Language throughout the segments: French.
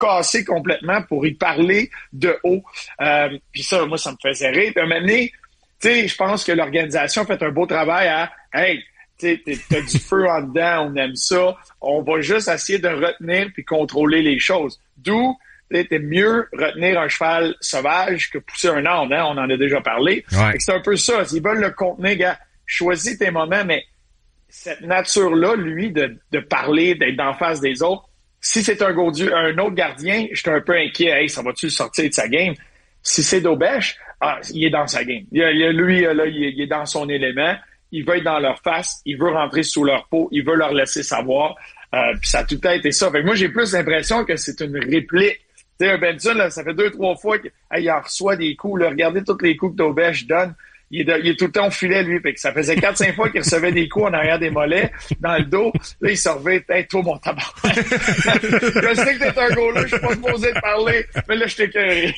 casser complètement pour y parler de haut. Puis ça, moi, ça me faisait rire. Puis à un moment donné, tu sais, je pense que l'organisation a fait un beau travail à « Hey, t'as du feu en dedans, on aime ça. On va juste essayer de retenir puis contrôler les choses. » D'où t'es mieux retenir un cheval sauvage que pousser un âne, hein? On en a déjà parlé. Ouais. C'est un peu ça. S'ils veulent le contenir, gars, choisis tes moments, mais cette nature-là, lui, de parler, d'être d'en face des autres, si c'est un autre gardien, je suis un peu inquiet. Hey, ça va-tu le sortir de sa game? Si c'est Daubèche, il est dans sa game. Il est dans son élément. Il veut être dans leur face. Il veut rentrer sous leur peau. Il veut leur laisser savoir. Puis ça a tout le temps été ça. Fait que moi, j'ai plus l'impression que c'est une réplique. Tu sais, un Benson, là, ça fait 2-3 fois qu'il en reçoit des coups. Là. Regardez tous les coups que Daubèche donne. Il est tout le temps au filet, lui. Fait que ça faisait 4-5 fois qu'il recevait des coups en arrière des mollets, dans le dos. Là, il se revait, hey, toi, mon tabac. Je sais que t'es un goaler, je suis pas supposé te parler, mais là, je t'ai écœuré.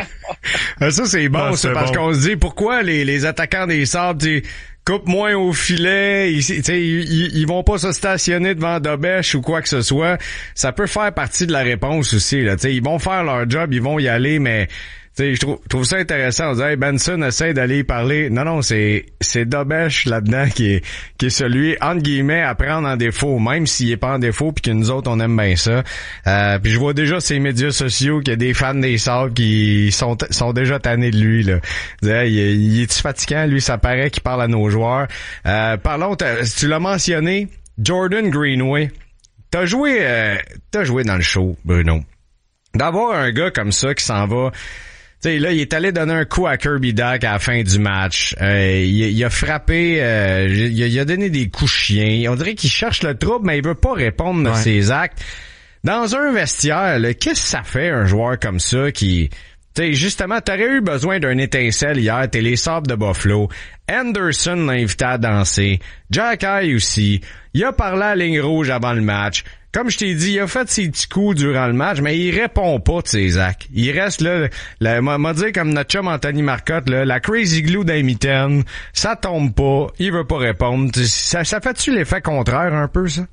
Ça, c'est bon, c'est parce qu'on se dit, pourquoi les attaquants des Sabres, coupent moins au filet, ils vont pas se stationner devant Daubèche ou quoi que ce soit. Ça peut faire partie de la réponse aussi, là. Ils vont faire leur job, ils vont y aller, mais je trouve ça intéressant. On dit, hey, Benson essaie d'aller y parler. Non, c'est Daubèche là-dedans qui est celui, entre guillemets, à prendre en défaut, même s'il est pas en défaut puis que nous autres, on aime bien ça. Puis je vois déjà ces médias sociaux qu'il y a des fans des Sabres qui sont déjà tannés de lui, là. Il est-tu fatigant, lui? Ça paraît qu'il parle à nos joueurs. Parlons, tu l'as mentionné, Jordan Greenway. T'as joué dans le show, Bruno. D'avoir un gars comme ça qui s'en va. T'sais, là, il est allé donner un coup à Kirby Dach à la fin du match. Il a frappé, il a donné des coups chiens. On dirait qu'il cherche le trouble, mais il veut pas répondre à ses actes. Dans un vestiaire, là, qu'est-ce que ça fait un joueur comme ça qui... T'sais, justement, t'aurais eu besoin d'un étincelle hier. T'es les Sabres de Buffalo. Anderson l'a invité à danser. Jack Eye aussi. Il a parlé à la ligne rouge avant le match. Comme je t'ai dit, il a fait ses petits coups durant le match, mais il répond pas de ses actes. Il reste là, m'a dit comme notre chum Anthony Marcotte, là, la crazy glue d'un mitaine, ça tombe pas, il veut pas répondre. Ça fait-tu l'effet contraire un peu, ça?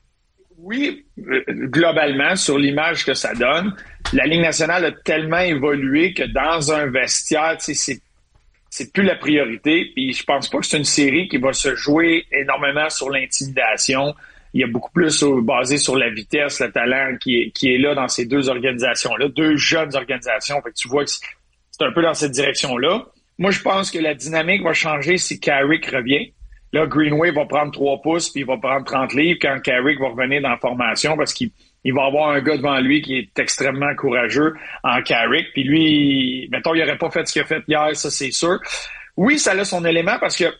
Oui, globalement, sur l'image que ça donne, la Ligue nationale a tellement évolué que dans un vestiaire, c'est plus la priorité. Puis je pense pas que c'est une série qui va se jouer énormément sur l'intimidation. Il y a beaucoup plus basé sur la vitesse, le talent qui est là dans ces deux organisations-là, deux jeunes organisations. Fait que tu vois que c'est un peu dans cette direction-là. Moi, je pense que la dynamique va changer si Carrick revient. Là, Greenway va prendre 3 pouces puis il va prendre 30 livres quand Carrick va revenir dans la formation parce qu'il va avoir un gars devant lui qui est extrêmement courageux en Carrick. Puis lui, mettons, il n'aurait pas fait ce qu'il a fait hier, ça c'est sûr. Oui, ça a son élément parce que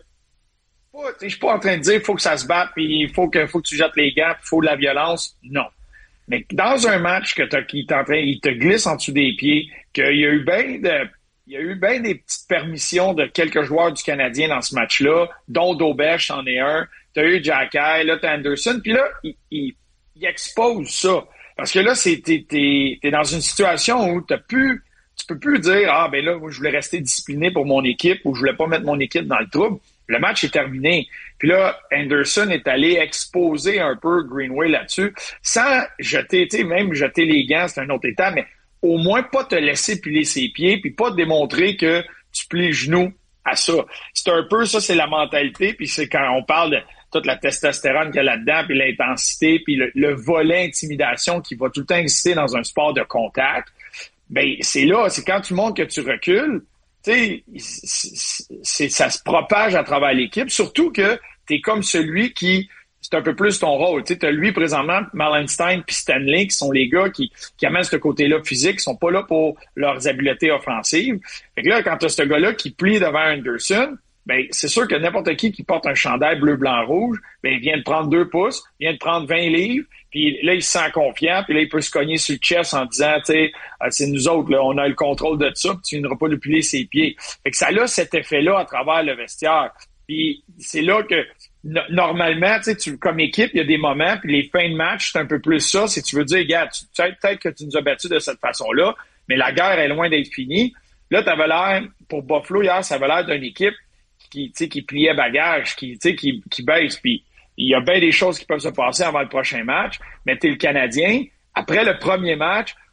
je suis pas en train de dire il faut que ça se batte puis il faut que tu jettes les gants, il faut de la violence. Non. Mais dans un match il te glisse en dessous des pieds, qu'il y a eu bien des petites permissions de quelques joueurs du Canadien dans ce match-là, dont Daubèche en est un. Tu as eu Jack Eye, là, tu as Anderson. Puis là, il expose ça. Parce que là, t'es dans une situation où tu peux plus dire, ben là, moi, je voulais rester discipliné pour mon équipe ou je voulais pas mettre mon équipe dans le trouble. Le match est terminé. Puis là, Anderson est allé exposer un peu Greenway là-dessus, sans jeter les gants, c'est un autre état, mais au moins pas te laisser piler ses pieds, puis pas démontrer que tu plies le genou à ça. C'est un peu ça, c'est la mentalité, puis c'est quand on parle de toute la testostérone qu'il y a là-dedans, puis l'intensité, puis le volet intimidation qui va tout le temps exister dans un sport de contact. Ben c'est quand tu montres que tu recules, tu sais, ça se propage à travers l'équipe, surtout que t'es comme celui qui, c'est un peu plus ton rôle. Tu sais, t'as lui présentement, Malenstein puis Stanley, qui sont les gars qui amènent ce côté-là physique, qui sont pas là pour leurs habiletés offensives. Fait que là, quand t'as ce gars-là qui plie devant Anderson, ben c'est sûr que n'importe qui porte un chandail bleu, blanc, rouge, ben il vient de prendre 2 pouces, vient de prendre 20 livres, puis là, il se sent confiant, puis là, il peut se cogner sur le chest en disant, tu sais, c'est nous autres, là, on a le contrôle de ça, puis tu viendras pas lui plier ses pieds. Fait que ça a cet effet-là à travers le vestiaire. Puis c'est là que normalement, tu sais, comme équipe, il y a des moments, puis les fins de match, c'est un peu plus ça. Si tu veux dire, gars, peut-être que tu nous as battus de cette façon-là, mais la guerre est loin d'être finie. Là, t'avais l'air, pour Buffalo hier, ça avait l'air d'une équipe qui pliait bagage, qui baisse. Puis il y a bien des choses qui peuvent se passer avant le prochain match, mais t'es le Canadien. Après le premier match,